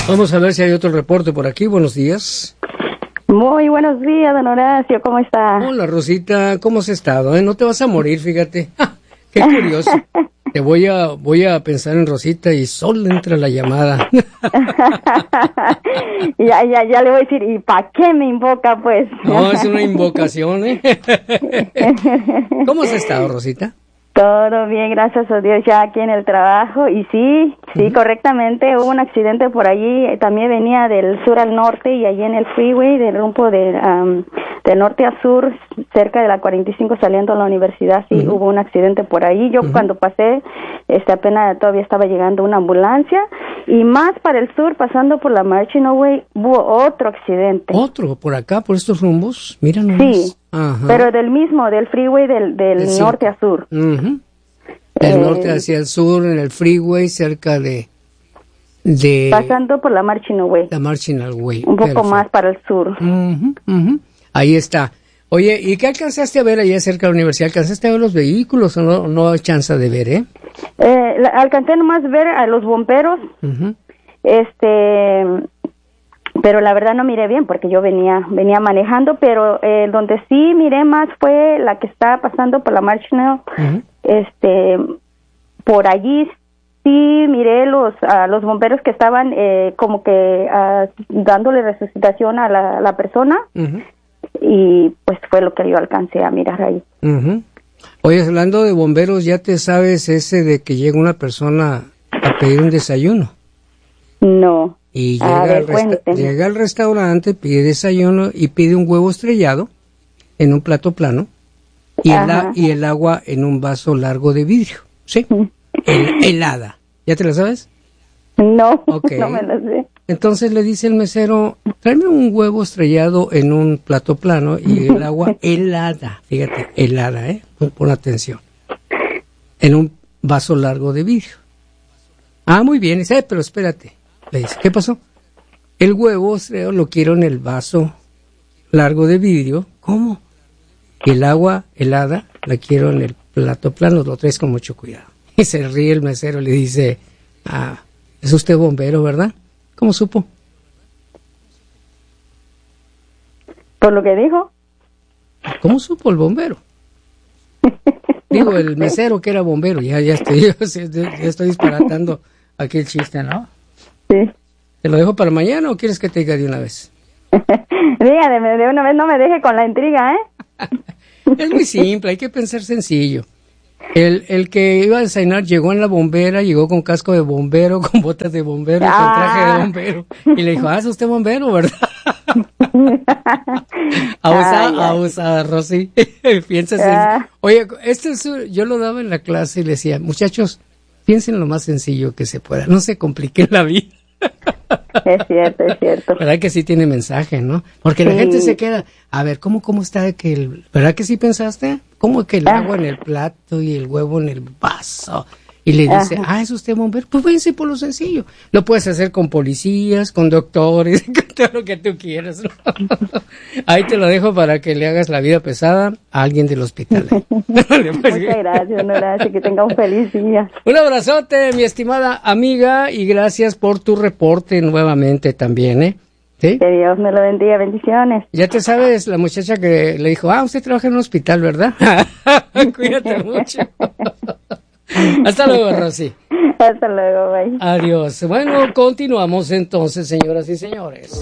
Vamos a ver si hay otro reporte por aquí. Buenos días. Muy buenos días, don Horacio, ¿cómo está? Hola, Rosita, ¿cómo has estado? No te vas a morir, fíjate. Qué curioso. Te voy a pensar en Rosita y solo entra la llamada. Ya le voy a decir, ¿y para qué me invoca, pues? No, es una invocación, ¿eh? ¿Cómo has estado, Rosita? Todo bien, gracias a Dios, ya aquí en el trabajo. Y sí, correctamente, hubo un accidente por allí. También venía del sur al norte y allí en el freeway, del rumbo del norte a sur, cerca de la 45 saliendo a la universidad, sí, hubo un accidente por ahí. Yo cuando pasé, apenas todavía estaba llegando una ambulancia. Y más para el sur, pasando por la Marching Way, hubo otro accidente. ¿Otro? ¿Por acá, por estos rumbos? Mira nomás. Sí. Ajá. Pero del freeway del norte a sur. Del norte hacia el sur, en el freeway, cerca de pasando por la Marching Way. La Marching Way. Un poco más para el sur. Ahí está. Oye, ¿y qué alcanzaste a ver allá cerca de la universidad? ¿Alcanzaste a ver los vehículos o no hay chance de ver, alcancé nomás ver a los bomberos. Pero la verdad no miré bien porque yo venía manejando, pero donde sí miré más fue la que está pasando por la Marching. Por allí sí miré a los bomberos que estaban como que dándole resucitación a la persona, y pues fue lo que yo alcancé a mirar ahí. Oye, hablando de bomberos, ¿ya te sabes ese de que llega una persona a pedir un desayuno? No. Y llega al restaurante, pide desayuno y pide un huevo estrellado en un plato plano y el agua en un vaso largo de vidrio, ¿sí? Helada. ¿Ya te la sabes? No, okay. No me la sé. Entonces le dice el mesero, tráeme un huevo estrellado en un plato plano y el agua helada, fíjate, helada, pon atención, en un vaso largo de vidrio. Ah, muy bien, dice, pero espérate. Le dice, ¿qué pasó? El huevo estrellado lo quiero en el vaso largo de vidrio. ¿Cómo? Y el agua helada la quiero en el plato plano, lo traes con mucho cuidado. Y se ríe el mesero, le dice, es usted bombero, ¿verdad? ¿Cómo supo? ¿Por lo que dijo? ¿Cómo supo el bombero? Digo, el mesero que era bombero, ya estoy disparatando aquí el chiste, ¿no? Sí. ¿Te lo dejo para mañana o quieres que te diga de una vez? Dígame, de una vez, no me deje con la intriga, Es muy simple, hay que pensar sencillo. El que iba a desayunar llegó en la bombera, llegó con casco de bombero, con botas de bombero, con traje de bombero. Y le dijo, es usted bombero, ¿verdad? Abusada, Rosy. Piensas en... Oye, yo lo daba en la clase y le decía, muchachos, piensen lo más sencillo que se pueda, no se compliquen la vida. Es cierto. ¿Verdad que sí tiene mensaje, no? Porque la gente se queda, a ver, ¿cómo está que ¿verdad que sí pensaste? ¿Cómo que el agua en el plato y el huevo en el vaso? Y le dice, ¿es usted bombero? Pues váyanse por lo sencillo. Lo puedes hacer con policías, con doctores, con todo lo que tú quieras, ¿no? Ahí te lo dejo para que le hagas la vida pesada a alguien del hospital. Muchas gracias, Horacio, que tenga un feliz día. Un abrazote, mi estimada amiga, y gracias por tu reporte nuevamente también, ¿Sí? Que Dios me lo bendiga, bendiciones. Ya te sabes, la muchacha que le dijo, usted trabaja en un hospital, ¿verdad? Cuídate mucho. Hasta luego, Rosy. Hasta luego, bye. Adiós. Bueno, continuamos entonces, señoras y señores.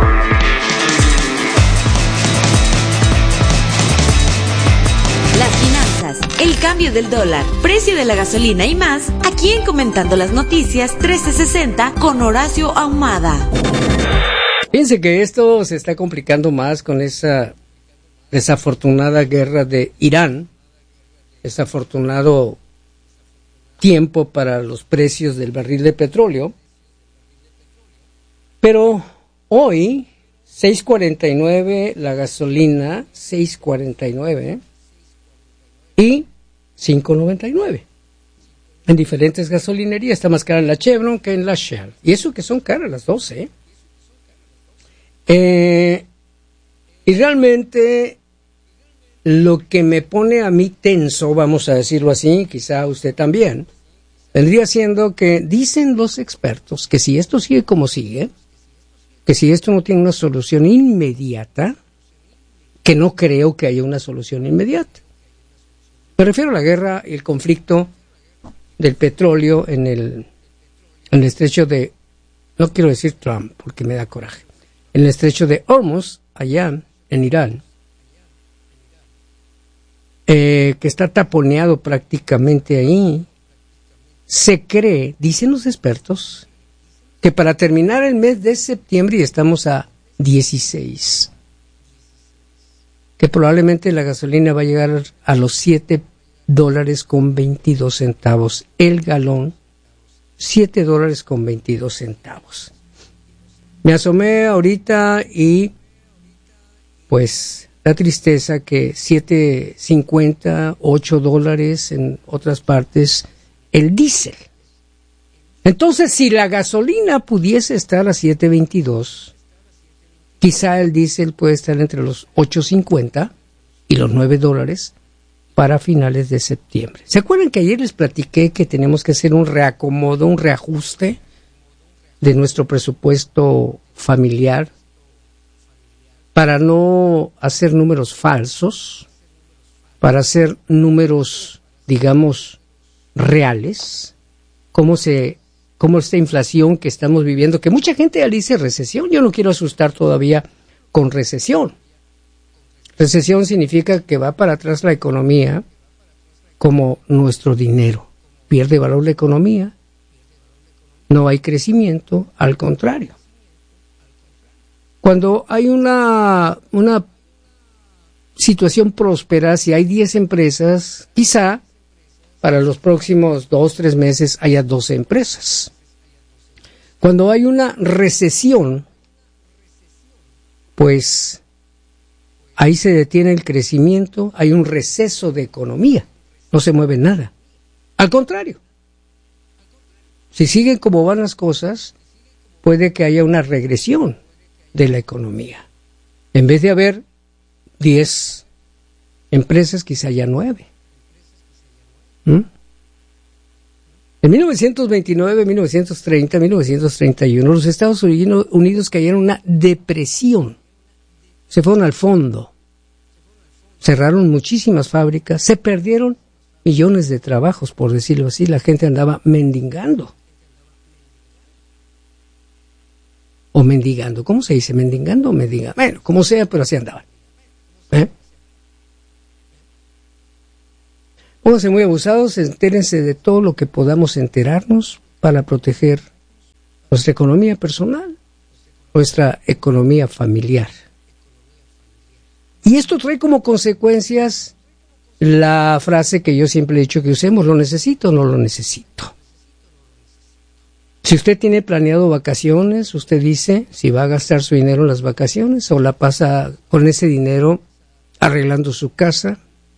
Las finanzas, el cambio del dólar, precio de la gasolina y más, aquí en Comentando las Noticias 1360 con Horacio Ahumada. Fíjense que esto se está complicando más con esa desafortunada guerra de Irán, desafortunado tiempo para los precios del barril de petróleo, pero hoy 6.49 la gasolina, 6.49 y 5.99 en diferentes gasolinerías. Está más cara en la Chevron que en la Shell, y eso que son caras las dos, y realmente lo que me pone a mí tenso, vamos a decirlo así, quizá usted también, vendría siendo que dicen los expertos que si esto sigue como sigue, que si esto no tiene una solución inmediata, que no creo que haya una solución inmediata. Me refiero a la guerra y el conflicto del petróleo en el estrecho de, no quiero decir Trump porque me da coraje, en el estrecho de Hormuz, allá en Irán, que está taponeado prácticamente ahí. Se cree, dicen los expertos, que para terminar el mes de septiembre, y estamos a 16, que probablemente la gasolina va a llegar a los $7.22 el galón, $7.22. Me asomé ahorita y pues da tristeza que $7.50, $8 en otras partes el diésel. Entonces, si la gasolina pudiese estar a $7.22, quizá el diésel puede estar entre los $8.50 y los $9 para finales de septiembre. ¿Se acuerdan que ayer les platiqué que tenemos que hacer un reacomodo, un reajuste de nuestro presupuesto familiar para no hacer números falsos, para hacer números, digamos, reales? ¿Cómo esta inflación que estamos viviendo, que mucha gente ya dice recesión? Yo no quiero asustar todavía con recesión. Recesión significa que va para atrás la economía, como nuestro dinero. Pierde valor la economía, no hay crecimiento, al contrario. Cuando hay una situación próspera, si hay 10 empresas, quizá para los próximos 2-3 meses haya 12 empresas. Cuando hay una recesión, pues ahí se detiene el crecimiento, hay un receso de economía, no se mueve nada. Al contrario, si siguen como van las cosas, puede que haya una regresión de la economía. En vez de haber 10 empresas, quizá haya 9. En 1929, 1930, 1931, los Estados Unidos cayeron en una depresión. Se fueron al fondo. Cerraron muchísimas fábricas, se perdieron millones de trabajos, por decirlo así. La gente andaba mendigando. O mendigando. ¿Cómo se dice? ¿Mendigando o mendigando? Bueno, como sea, pero así andaban. Pónganse muy abusados, entérense de todo lo que podamos enterarnos para proteger nuestra economía personal, nuestra economía familiar. Y esto trae como consecuencias la frase que yo siempre he dicho que usemos: ¿lo necesito o no lo necesito? Si usted tiene planeado vacaciones, usted dice si va a gastar su dinero en las vacaciones o la pasa con ese dinero arreglando su casa,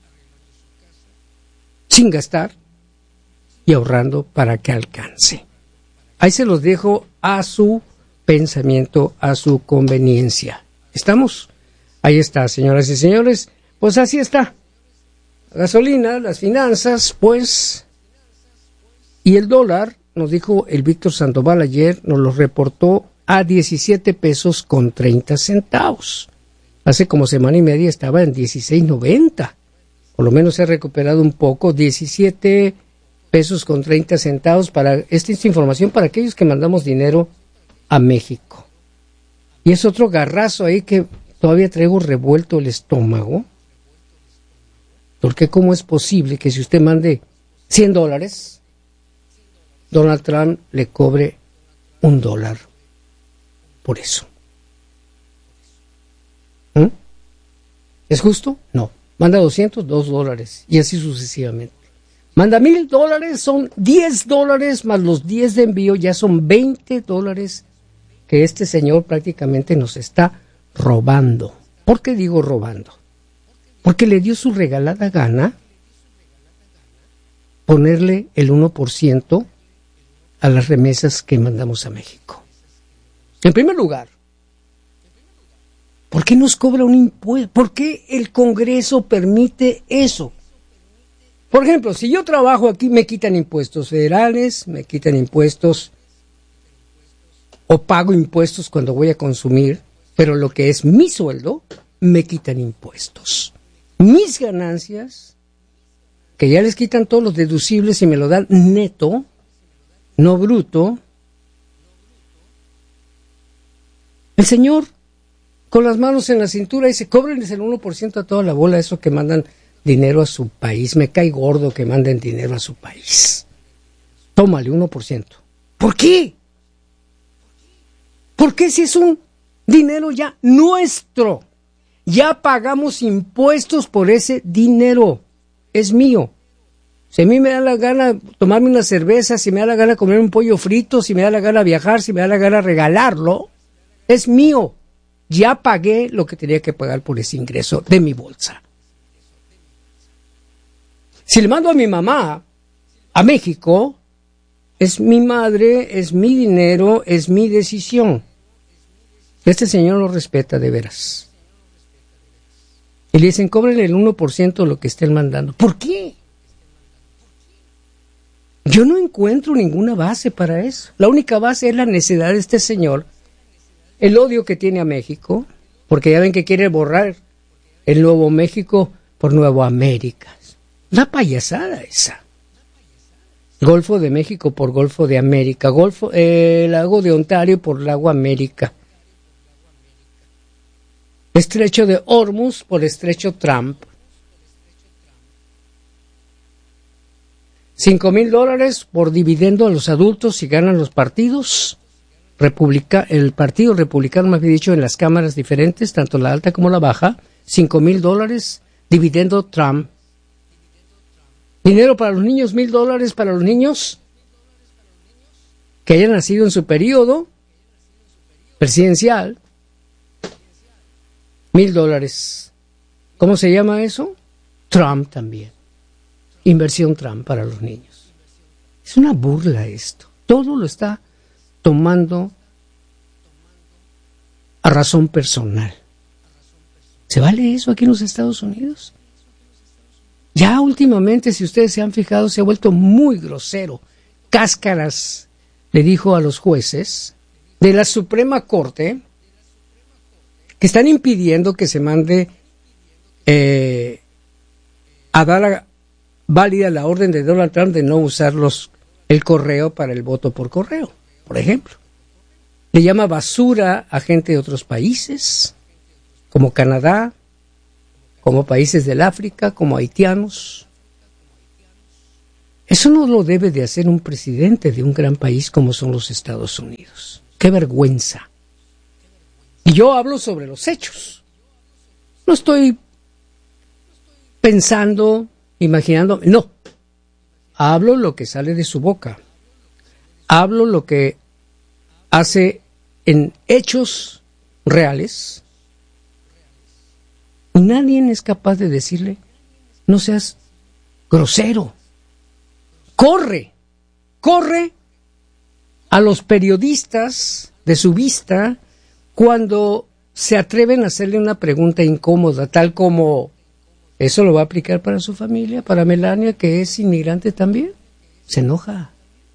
sin gastar y ahorrando para que alcance. Ahí se los dejo a su pensamiento, a su conveniencia. ¿Estamos? Ahí está, señoras y señores. Pues así está. La gasolina, las finanzas, pues, y el dólar, nos dijo el Víctor Sandoval ayer, nos lo reportó a 17 pesos con 30 centavos. Hace como semana y media estaba en 16.90. Por lo menos se ha recuperado un poco, 17 pesos con 30 centavos para esta información para aquellos que mandamos dinero a México. Y es otro garrazo ahí que todavía traigo revuelto el estómago. Porque ¿cómo es posible que si usted mande $100, Donald Trump le cobre $1 por eso? ¿Es justo? No. Manda 200, $2, y así sucesivamente. Manda $1,000, son $10, más los 10 de envío, ya son $20 que este señor prácticamente nos está robando. ¿Por qué digo robando? Porque le dio su regalada gana ponerle el 1% a las remesas que mandamos a México. En primer lugar, ¿por qué nos cobra un impuesto? ¿Por qué el Congreso permite eso? Por ejemplo, si yo trabajo aquí, me quitan impuestos federales, me quitan impuestos o pago impuestos cuando voy a consumir, pero lo que es mi sueldo, me quitan impuestos. Mis ganancias, que ya les quitan todos los deducibles y me lo dan neto, no bruto. El señor, con las manos en la cintura, dice, cóbrenles el 1% a toda la bola, eso que mandan dinero a su país. Me cae gordo que manden dinero a su país. Tómale 1%. ¿Por qué? ¿Por qué si es un dinero ya nuestro? Ya pagamos impuestos por ese dinero. Es mío. Si a mí me da la gana tomarme una cerveza, si me da la gana comer un pollo frito, si me da la gana viajar, si me da la gana regalarlo, es mío. Ya pagué lo que tenía que pagar por ese ingreso de mi bolsa. Si le mando a mi mamá a México, es mi madre, es mi dinero, es mi decisión. Este señor lo respeta de veras. Y le dicen, cóbrenle el 1% de lo que estén mandando. ¿Por qué? Yo no encuentro ninguna base para eso. La única base es la necedad de este señor, el odio que tiene a México, porque ya ven que quiere borrar el Nuevo México por Nuevo América. Una payasada esa. Golfo de México por Golfo de América, Lago de Ontario por Lago América. Estrecho de Hormuz por Estrecho Trump. $5,000 por dividendo a los adultos si ganan los partidos. El Partido Republicano, más bien dicho, en las cámaras diferentes, tanto la alta como la baja. $5,000 dividendo Trump. Dinero para los niños, $1,000 para los niños que hayan nacido en su periodo presidencial. $1,000. ¿Cómo se llama eso? Trump también. Inversión Trump para los niños. Es una burla esto. Todo lo está tomando a razón personal. ¿Se vale eso aquí en los Estados Unidos? Ya últimamente, si ustedes se han fijado, se ha vuelto muy grosero. Cáscaras le dijo a los jueces de la Suprema Corte que están impidiendo que se mande a dar válida la orden de Donald Trump de no usar el correo para el voto por correo, por ejemplo. Le llama basura a gente de otros países, como Canadá, como países del África, como haitianos. Eso no lo debe de hacer un presidente de un gran país como son los Estados Unidos. ¡Qué vergüenza! Y yo hablo sobre los hechos. No estoy pensando, imaginando, no. Hablo lo que sale de su boca. Hablo lo que hace en hechos reales. Y nadie es capaz de decirle, no seas grosero. Corre a los periodistas de su vista cuando se atreven a hacerle una pregunta incómoda, tal como, ¿eso lo va a aplicar para su familia, para Melania, que es inmigrante también? Se enoja.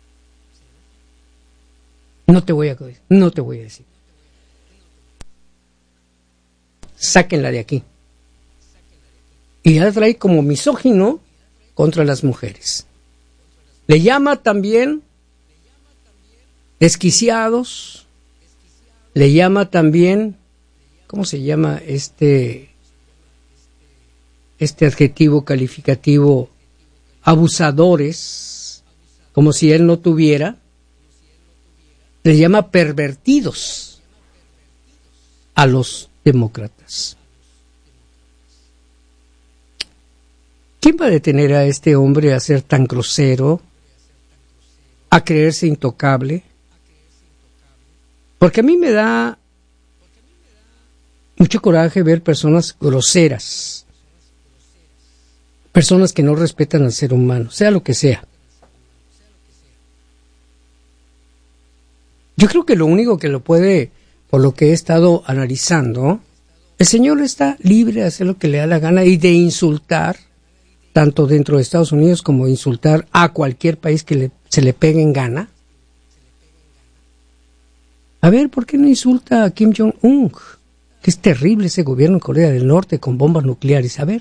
No te voy a decir. Sáquenla de aquí. Y la trae como misógino contra las mujeres. Le llama también desquiciados. Le llama también, ¿cómo se llama este adjetivo calificativo? Abusadores, como si él no tuviera. Le llama pervertidos a los demócratas. ¿Quién va a detener a este hombre a ser tan grosero, a creerse intocable? Porque a mí me da mucho coraje ver personas groseras, personas que no respetan al ser humano, sea lo que sea. Yo creo que lo único que lo puede, por lo que he estado analizando, el señor está libre de hacer lo que le da la gana y de insultar tanto dentro de Estados Unidos como insultar a cualquier país que se le pegue en gana. A ver, ¿por qué no insulta a Kim Jong-un? Que es terrible ese gobierno en Corea del Norte con bombas nucleares. A ver,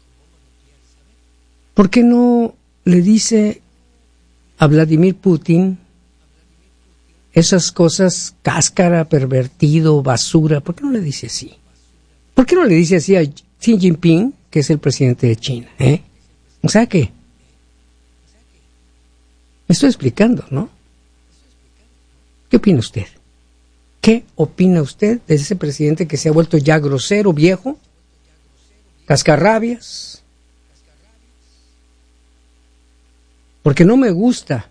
¿por qué no le dice a Vladimir Putin esas cosas, cáscara, pervertido, basura? ¿Por qué no le dice así? ¿Por qué no le dice así a Xi Jinping, que es el presidente de China? O sea que, me estoy explicando, ¿no? ¿Qué opina usted? ¿Qué opina usted de ese presidente que se ha vuelto ya grosero, viejo, cascarrabias? Porque no me gusta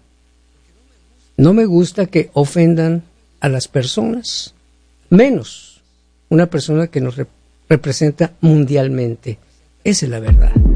que ofendan a las personas, menos una persona que nos representa mundialmente. Esa es la verdad.